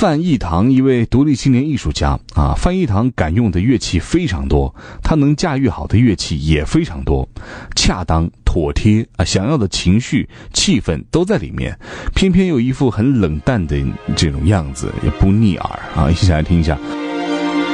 范逸堂，一位独立青年艺术家啊。范逸堂敢用的乐器非常多，他能驾驭好的乐器也非常多，恰当妥帖啊，想要的情绪气氛都在里面，偏偏有一副很冷淡的这种样子，也不逆耳啊。一起来听一下。